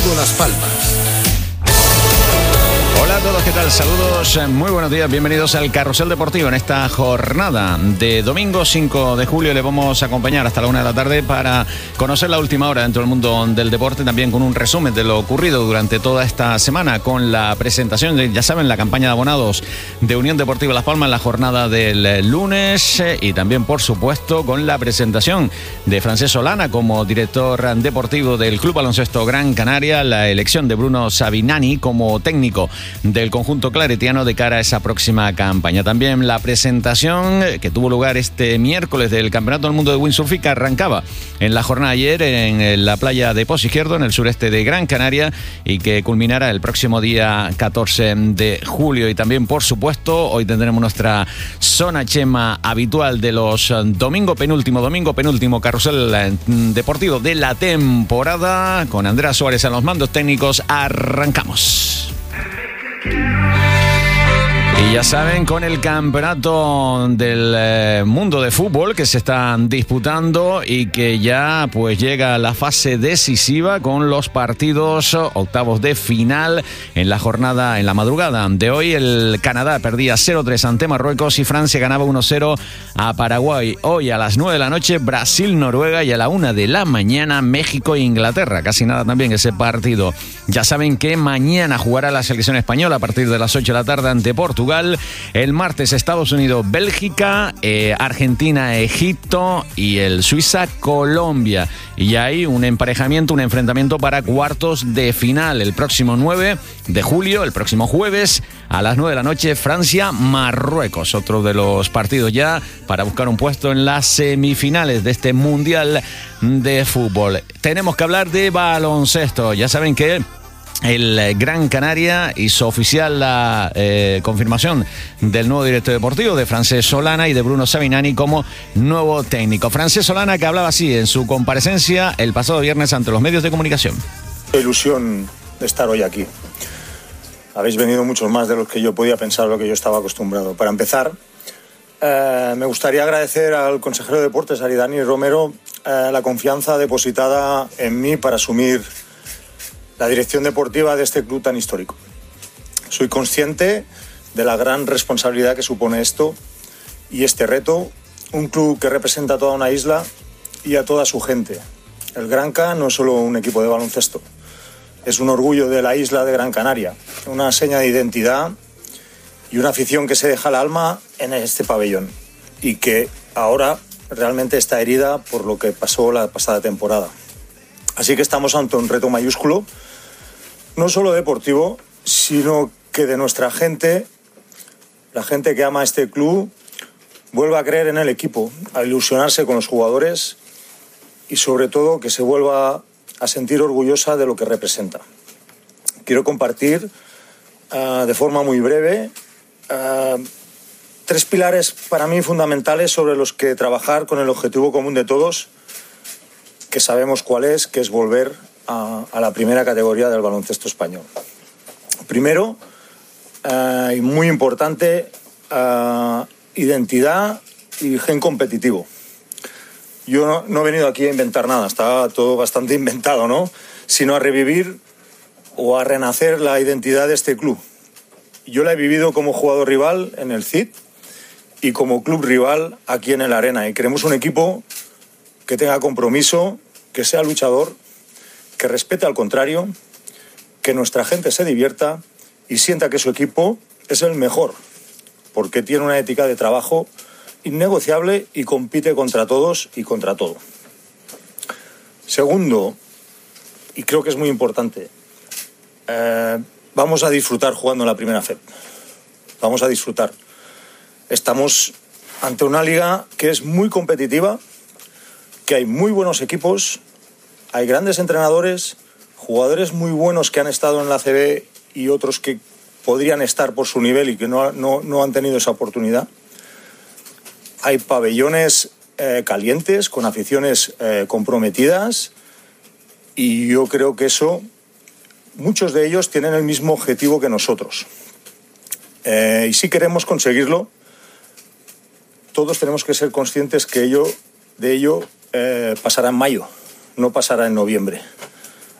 Deportivo Las Palmas. Hola a todos, ¿qué tal? Saludos, muy buenos días, bienvenidos al Carrusel Deportivo. En esta jornada de domingo 5 de julio le vamos a acompañar hasta la 1 de la tarde para conocer la última hora dentro del mundo del deporte, también con un resumen de lo ocurrido durante toda esta semana, con la presentación de, ya saben, la campaña de abonados de Unión Deportiva Las Palmas en la jornada del lunes, y también, por supuesto, con la presentación de Francesc Solana como director deportivo del Club Baloncesto Gran Canaria, la elección de Bruno Savinani como técnico del conjunto claretiano de cara a esa próxima campaña. También la presentación que tuvo lugar este miércoles del Campeonato del Mundo de Windsurf, que arrancaba en la jornada de ayer en la playa de Pozo Izquierdo, en el sureste de Gran Canaria, y que culminará el próximo día 14 de julio. Y también, por supuesto, hoy tendremos nuestra zona Chema habitual de los domingo penúltimo carrusel deportivo de la temporada, con Andrés Suárez en los mandos técnicos. Arrancamos. Y ya saben, con el campeonato del mundo de fútbol que se están disputando y que ya pues llega a la fase decisiva con los partidos octavos de final en la jornada, en la madrugada de hoy. El Canadá perdía 0-3 ante Marruecos y Francia ganaba 1-0 a Paraguay. Hoy a las 9 de la noche Brasil-Noruega, y a la 1 de la mañana México e Inglaterra. Casi nada también ese partido. Ya saben que mañana jugará la selección española a partir de las 8 de la tarde ante Portugal. El martes Estados Unidos, Bélgica, Argentina, Egipto, y el Suiza, Colombia. Y hay un emparejamiento, un enfrentamiento para cuartos de final el próximo 9 de julio, el próximo jueves a las 9 de la noche, Francia, Marruecos. Otro de los partidos ya para buscar un puesto en las semifinales de este Mundial de Fútbol. Tenemos que hablar de baloncesto. Ya saben que el Gran Canaria hizo oficial la confirmación del nuevo director deportivo, de Francesc Solana y de Bruno Savinani como nuevo técnico. Francesc Solana, que hablaba así en su comparecencia el pasado viernes ante los medios de comunicación. Ilusión de estar hoy aquí. Habéis venido muchos más de los que yo podía pensar, lo que yo estaba acostumbrado. Para empezar, me gustaría agradecer al consejero de Deportes, Aridani Romero, la confianza depositada en mí para asumir la dirección deportiva de este club tan histórico. Soy consciente de la gran responsabilidad que supone esto y este reto, un club que representa a toda una isla y a toda su gente. El Granca no es solo un equipo de baloncesto, es un orgullo de la isla de Gran Canaria, una seña de identidad y una afición que se deja el alma en este pabellón y que ahora realmente está herida por lo que pasó la pasada temporada. Así que estamos ante un reto mayúsculo, no solo deportivo, sino que de nuestra gente, la gente que ama este club, vuelva a creer en el equipo, a ilusionarse con los jugadores y sobre todo que se vuelva a sentir orgullosa de lo que representa. Quiero compartir de forma muy breve 3 pilares para mí fundamentales sobre los que trabajar con el objetivo común de todos, que sabemos cuál es, que es volver a la primera categoría del baloncesto español. Primero, y muy importante, identidad y gen competitivo. Yo no he venido aquí a inventar nada, está todo bastante inventado, ¿no? Sino a revivir o a renacer la identidad de este club. Yo la he vivido como jugador rival en el CID y como club rival aquí en el Arena. Y queremos un equipo que tenga compromiso, que sea luchador, que respete al contrario, que nuestra gente se divierta y sienta que su equipo es el mejor, porque tiene una ética de trabajo innegociable y compite contra todos y contra todo. Segundo, y creo que es muy importante, vamos a disfrutar jugando en la primera FEP. Vamos a disfrutar. Estamos ante una liga que es muy competitiva, que hay muy buenos equipos, hay grandes entrenadores, jugadores muy buenos que han estado en la ACB y otros que podrían estar por su nivel y que no han tenido esa oportunidad. Hay pabellones calientes, con aficiones comprometidas, y yo creo que eso, muchos de ellos tienen el mismo objetivo que nosotros. Y si queremos conseguirlo, todos tenemos que ser conscientes que de ello pasará en mayo, no pasará en noviembre.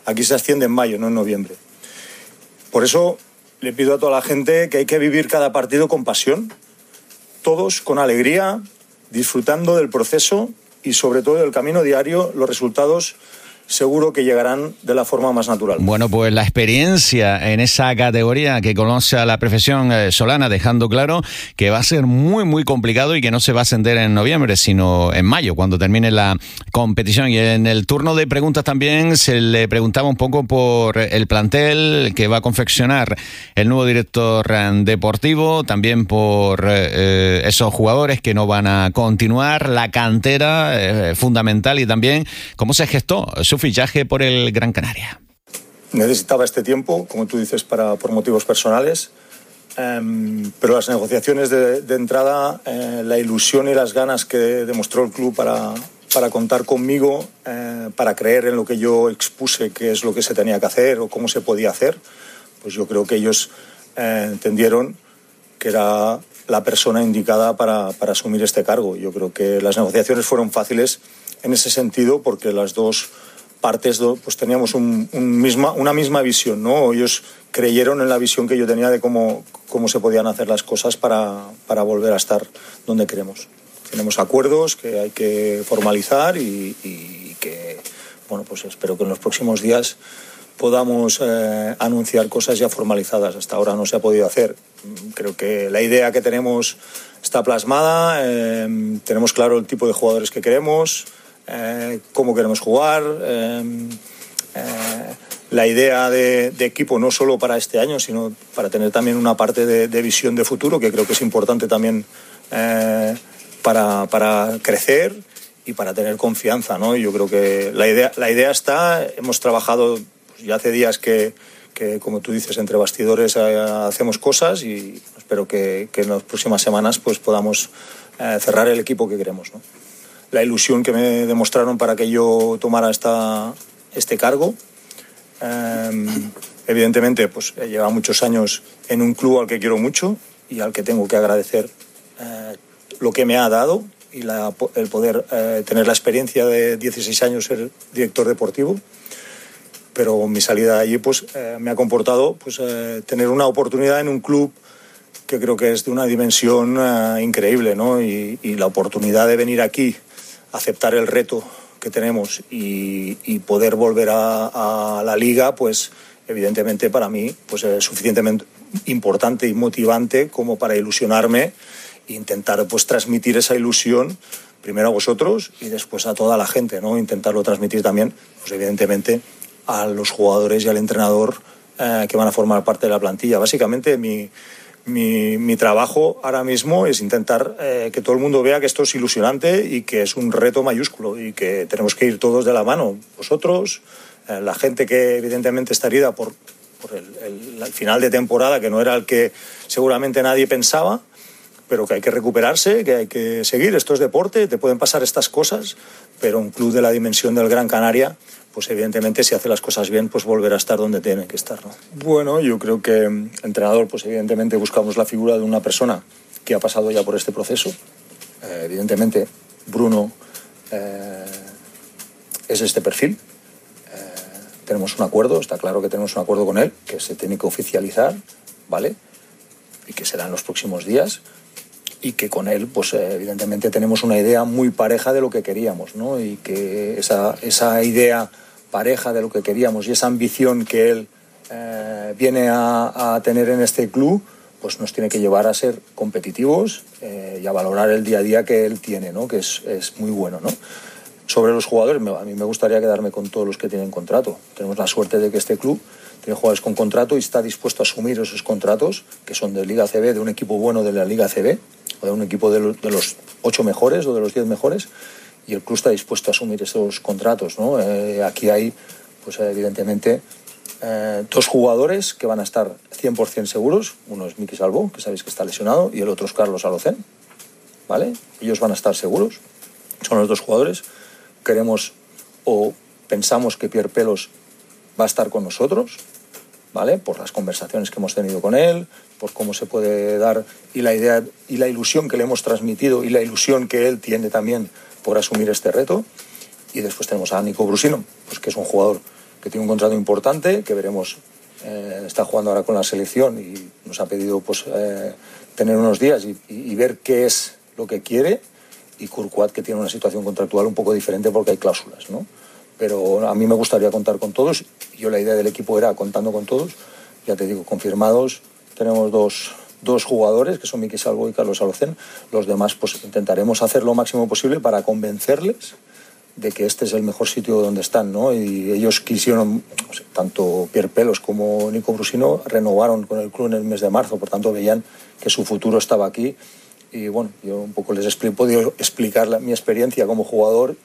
Aquí se asciende en mayo, no en noviembre. Por eso le pido a toda la gente que hay que vivir cada partido con pasión, todos con alegría, disfrutando del proceso y sobre todo del camino diario. Los resultados seguro que llegarán de la forma más natural. Bueno, pues la experiencia en esa categoría que conoce a la perfección Solana, dejando claro que va a ser muy, muy complicado y que no se va a ascender en noviembre, sino en mayo, cuando termine la competición. Y en el turno de preguntas también se le preguntaba un poco por el plantel que va a confeccionar el nuevo director deportivo, también por esos jugadores que no van a continuar, la cantera fundamental y también cómo se gestó su fichaje por el Gran Canaria. Necesitaba este tiempo, como tú dices, por motivos personales, pero las negociaciones de entrada, la ilusión y las ganas que demostró el club para contar conmigo, para creer en lo que yo expuse, qué es lo que se tenía que hacer o cómo se podía hacer, pues yo creo que ellos entendieron que era la persona indicada para asumir este cargo. Yo creo que las negociaciones fueron fáciles en ese sentido porque las dos partes pues teníamos una misma visión, ¿no? Ellos creyeron en la visión que yo tenía de cómo se podían hacer las cosas para volver a estar donde queremos. Tenemos acuerdos que hay que formalizar y que, bueno, pues espero que en los próximos días podamos anunciar cosas ya formalizadas. Hasta ahora no se ha podido hacer. Creo que la idea que tenemos está plasmada, tenemos claro el tipo de jugadores que queremos, cómo queremos jugar, la idea de equipo no solo para este año, sino para tener también una parte de visión de futuro, que creo que es importante también para crecer y para tener confianza, ¿no? Yo creo que la idea está, hemos trabajado pues, ya hace días que, como tú dices, entre bastidores hacemos cosas y espero que en las próximas semanas pues podamos cerrar el equipo que queremos, ¿no? La ilusión que me demostraron para que yo tomara este cargo. Evidentemente, pues lleva muchos años en un club al que quiero mucho y al que tengo que agradecer lo que me ha dado y el poder tener la experiencia de 16 años ser director deportivo. Pero mi salida de allí pues, me ha comportado pues, tener una oportunidad en un club que creo que es de una dimensión increíble, ¿no? Y la oportunidad de venir aquí, aceptar el reto que tenemos y poder volver a la liga, pues evidentemente para mí pues, es suficientemente importante y motivante como para ilusionarme e intentar pues, transmitir esa ilusión primero a vosotros y después a toda la gente, ¿no? Intentarlo transmitir también, pues evidentemente, a los jugadores y al entrenador que van a formar parte de la plantilla. Básicamente mi trabajo ahora mismo es intentar que todo el mundo vea que esto es ilusionante y que es un reto mayúsculo y que tenemos que ir todos de la mano. Vosotros, la gente que evidentemente está herida por el final de temporada, que no era el que seguramente nadie pensaba, pero que hay que recuperarse, que hay que seguir. Esto es deporte, te pueden pasar estas cosas, pero un club de la dimensión del Gran Canaria, pues evidentemente si hace las cosas bien, pues volverá a estar donde tiene que estar, ¿no? Bueno, yo creo que entrenador, pues evidentemente buscamos la figura de una persona que ha pasado ya por este proceso. Evidentemente Bruno es este perfil. Tenemos un acuerdo, está claro que tenemos un acuerdo con él, que se tiene que oficializar, ¿vale? Y que será en los próximos días. Y que con él, pues evidentemente tenemos una idea muy pareja de lo que queríamos, ¿no? Y que esa idea pareja de lo que queríamos y esa ambición que él viene a tener en este club, pues nos tiene que llevar a ser competitivos y a valorar el día a día que él tiene, ¿no? Que es muy bueno, ¿no? Sobre los jugadores, a mí me gustaría quedarme con todos los que tienen contrato. Tenemos la suerte de que este club tiene jugadores con contrato y está dispuesto a asumir esos contratos, que son de Liga ACB, de un equipo bueno de la Liga ACB, o de un equipo de los 8 mejores o de los 10 mejores, y el club está dispuesto a asumir esos contratos, ¿no? Aquí hay, pues evidentemente, 2 jugadores que van a estar 100% seguros. Uno es Miki Salvó, que sabéis que está lesionado, y el otro es Carlos Alocén, ¿vale? Ellos van a estar seguros, son los 2 jugadores. Queremos o pensamos que Pierre Pelos va a estar con nosotros, ¿vale? Por las conversaciones que hemos tenido con él, por cómo se puede dar y la idea y la ilusión que le hemos transmitido y la ilusión que él tiene también por asumir este reto. Y después tenemos a Nico Brusino, pues que es un jugador que tiene un contrato importante, que veremos, está jugando ahora con la selección y nos ha pedido pues tener unos días y ver qué es lo que quiere, y Courtois, que tiene una situación contractual un poco diferente porque hay cláusulas, ¿no? Pero a mí me gustaría contar con todos. Yo la idea del equipo era contando con todos. Ya te digo, confirmados tenemos dos jugadores, que son Miki Salvo y Carlos Alocén. Los demás pues intentaremos hacer lo máximo posible para convencerles de que este es el mejor sitio donde están, ¿no? Y ellos quisieron, no sé, tanto Pierre Pelos como Nico Brusino renovaron con el club en el mes de marzo, por tanto veían que su futuro estaba aquí. Y bueno, yo un poco les he podido explicar mi experiencia como jugador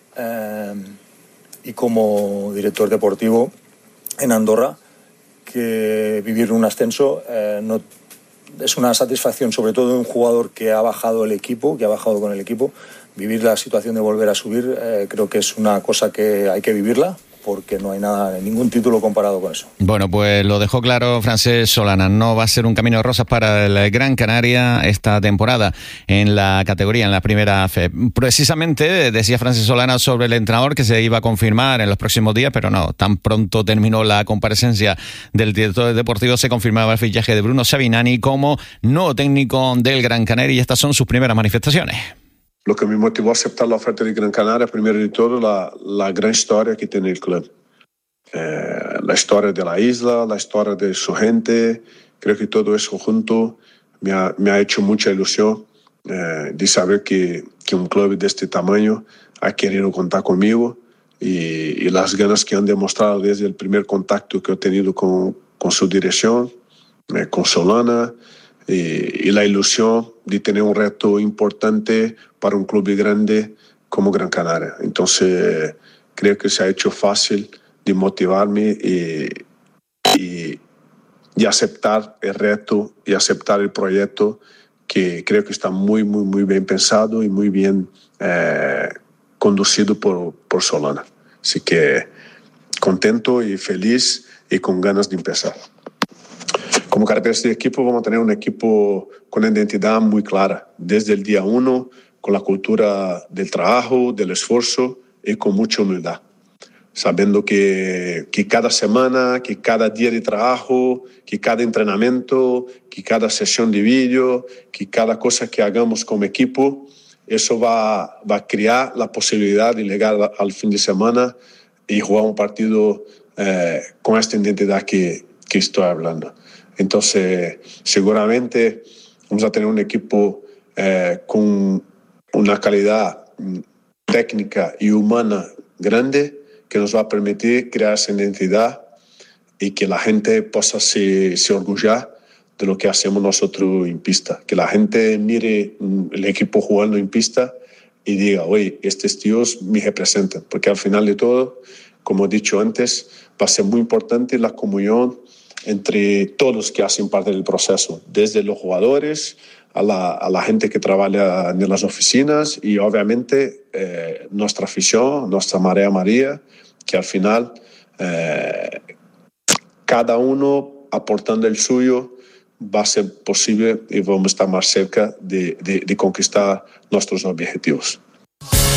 y como director deportivo en Andorra, que vivir un ascenso no es una satisfacción, sobre todo de un jugador que ha bajado el equipo, que ha bajado con el equipo. Vivir la situación de volver a subir creo que es una cosa que hay que vivirla, porque no hay nada, ningún título comparado con eso. Bueno, pues lo dejó claro Francesc Solana. No va a ser un camino de rosas para el Gran Canaria esta temporada en la categoría, en la primera F. Precisamente decía Francesc Solana sobre el entrenador que se iba a confirmar en los próximos días, pero no, tan pronto terminó la comparecencia del director deportivo, se confirmaba el fichaje de Bruno Savinani como nuevo técnico del Gran Canaria, y estas son sus primeras manifestaciones. Lo que me motivó a aceptar la oferta de Gran Canaria, primero de todo, la gran historia que tiene el club. La historia de la isla, la historia de su gente, creo que todo eso junto me ha hecho mucha ilusión de saber que un club de este tamaño ha querido contar conmigo, y las ganas que han demostrado desde el primer contacto que he tenido con su dirección, con Solana, y la ilusión de tener un reto importante para un club grande como Gran Canaria. Entonces creo que se ha hecho fácil de motivarme y aceptar el reto y aceptar el proyecto, que creo que está muy, muy, muy bien pensado y muy bien conducido por Solana. Así que contento y feliz y con ganas de empezar. Como característica de equipo, vamos a tener un equipo con una identidad muy clara, desde el día 1, con la cultura del trabajo, del esfuerzo y con mucha humildad. Sabiendo que cada semana, que cada día de trabajo, que cada entrenamiento, que cada sesión de vídeo, que cada cosa que hagamos como equipo, eso va a crear la posibilidad de llegar al fin de semana y jugar un partido con esta identidad que estoy hablando. Entonces, seguramente vamos a tener un equipo con una calidad técnica y humana grande, que nos va a permitir crear esa identidad y que la gente pueda se orgullar de lo que hacemos nosotros en pista. Que la gente mire el equipo jugando en pista y diga, oye, estos tíos me representan. Porque al final de todo, como he dicho antes, va a ser muy importante la comunión entre todos los que hacen parte del proceso, desde los jugadores a la gente que trabaja en las oficinas y obviamente nuestra afición, nuestra marea María, que al final cada uno aportando el suyo va a ser posible y vamos a estar más cerca de conquistar nuestros objetivos.